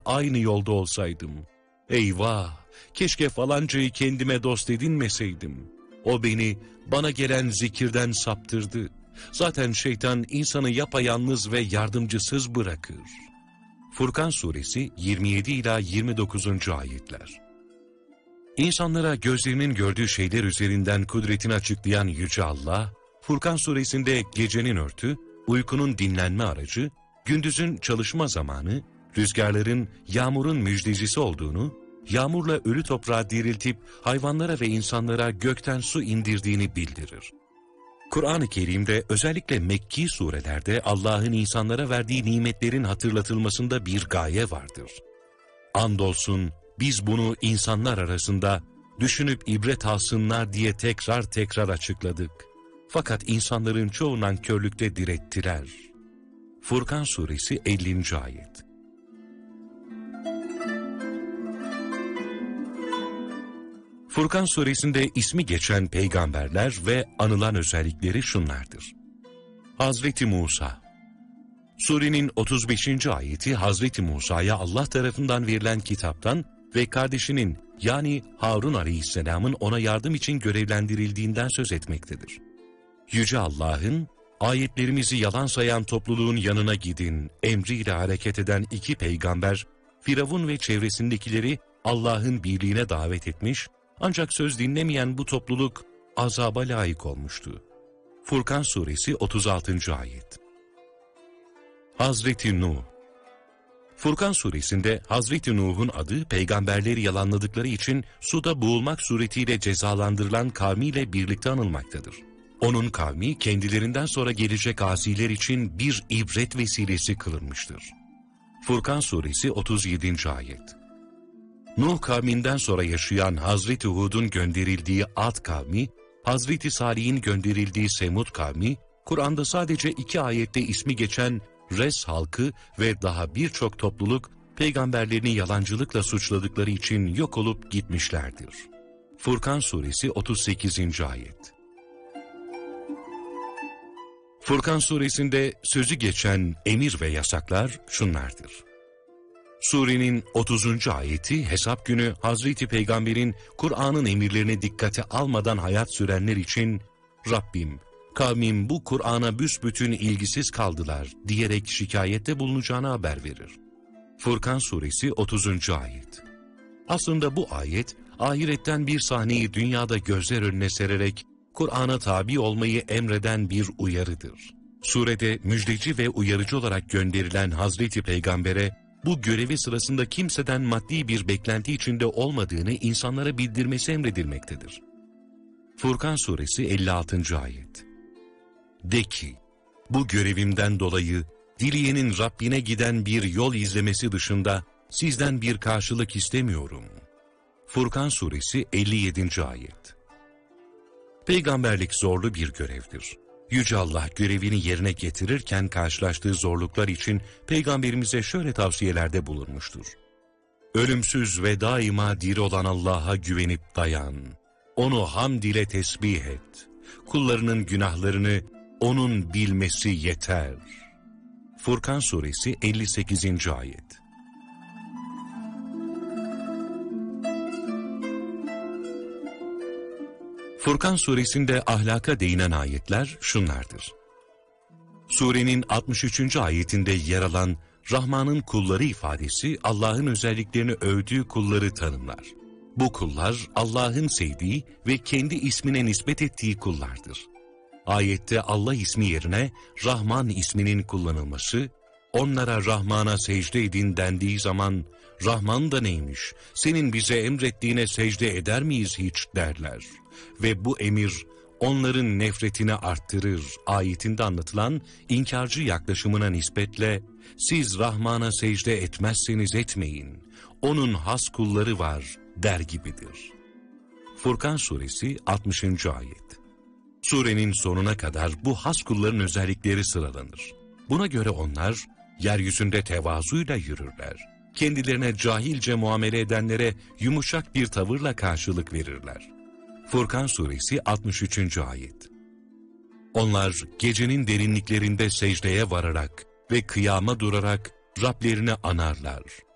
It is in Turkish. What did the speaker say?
aynı yolda olsaydım. Eyvah! Keşke falancayı kendime dost edinmeseydim. O bana gelen zikirden saptırdı. Zaten şeytan insanı yapayalnız ve yardımcısız bırakır. Furkan suresi 27 ila 29. ayetler. İnsanlara gözlerinin gördüğü şeyler üzerinden kudretini açıklayan Yüce Allah, Furkan suresinde gecenin örtü, uykunun dinlenme aracı, gündüzün çalışma zamanı, rüzgarların, yağmurun müjdecisi olduğunu, yağmurla ölü toprağı diriltip hayvanlara ve insanlara gökten su indirdiğini bildirir. Kur'an-ı Kerim'de özellikle Mekki surelerde Allah'ın insanlara verdiği nimetlerin hatırlatılmasında bir gaye vardır. Andolsun biz bunu insanlar arasında düşünüp ibret alsınlar diye tekrar tekrar açıkladık. Fakat insanların çoğu nankörlükte direttiler. Furkan suresi 50. ayet. Furkan suresinde ismi geçen peygamberler ve anılan özellikleri şunlardır. Hazreti Musa. Surenin 35. ayeti Hazreti Musa'ya Allah tarafından verilen kitaptan ve kardeşinin yani Harun aleyhisselamın ona yardım için görevlendirildiğinden söz etmektedir. Yüce Allah'ın, ayetlerimizi yalan sayan topluluğun yanına gidin emriyle hareket eden iki peygamber, Firavun ve çevresindekileri Allah'ın birliğine davet etmiş, ancak söz dinlemeyen bu topluluk azaba layık olmuştu. Furkan suresi 36. ayet. Hazreti Nuh. Furkan suresinde Hazreti Nuh'un adı peygamberleri yalanladıkları için suda boğulmak suretiyle cezalandırılan kavmiyle birlikte anılmaktadır. Onun kavmi kendilerinden sonra gelecek asiler için bir ibret vesilesi kılınmıştır. Furkan suresi 37. ayet. Nuh kavminden sonra yaşayan Hazreti Hud'un gönderildiği Ad kavmi, Hazreti Salih'in gönderildiği Semud kavmi, Kur'an'da sadece 2 ayette ismi geçen Res halkı ve daha birçok topluluk peygamberlerini yalancılıkla suçladıkları için yok olup gitmişlerdir. Furkan suresi 38. ayet. Furkan suresinde sözü geçen emir ve yasaklar şunlardır. Surenin 30. ayeti hesap günü Hazreti Peygamber'in Kur'an'ın emirlerini dikkate almadan hayat sürenler için Rabbim, kavmim bu Kur'an'a büsbütün ilgisiz kaldılar diyerek şikayette bulunacağını haber verir. Furkan suresi 30. ayet. Aslında bu ayet ahiretten bir sahneyi dünyada gözler önüne sererek Kur'an'a tabi olmayı emreden bir uyarıdır. Surede müjdeci ve uyarıcı olarak gönderilen Hazreti Peygamber'e bu görevi sırasında kimseden maddi bir beklenti içinde olmadığını insanlara bildirmesi emredilmektedir. Furkan suresi 56. ayet. De ki, bu görevimden dolayı dileyenin Rabbine giden bir yol izlemesi dışında sizden bir karşılık istemiyorum. Furkan suresi 57. ayet. Peygamberlik zorlu bir görevdir. Yüce Allah görevini yerine getirirken karşılaştığı zorluklar için Peygamberimize şöyle tavsiyelerde bulunmuştur. Ölümsüz ve daima diri olan Allah'a güvenip dayan. Onu hamd ile tesbih et. Kullarının günahlarını O'nun bilmesi yeter. Furkan suresi 58. ayet. Furkan suresinde ahlaka değinen ayetler şunlardır. Surenin 63. ayetinde yer alan Rahman'ın kulları ifadesi Allah'ın özelliklerini övdüğü kulları tanımlar. Bu kullar Allah'ın sevdiği ve kendi ismine nispet ettiği kullardır. Ayette Allah ismi yerine Rahman isminin kullanılması, onlara Rahman'a secde edin dendiği zaman, Rahman da neymiş, senin bize emrettiğine secde eder miyiz hiç derler. Ve bu emir onların nefretini arttırır ayetinde anlatılan inkarcı yaklaşımına nispetle, siz Rahman'a secde etmezseniz etmeyin, onun has kulları var der gibidir. Furkan suresi 60. ayet. Surenin sonuna kadar bu has kulların özellikleri sıralanır. Buna göre onlar yeryüzünde tevazuyla yürürler. Kendilerine cahilce muamele edenlere yumuşak bir tavırla karşılık verirler. Furkan suresi 63. ayet. Onlar gecenin derinliklerinde secdeye vararak ve kıyama durarak Rablerini anarlar.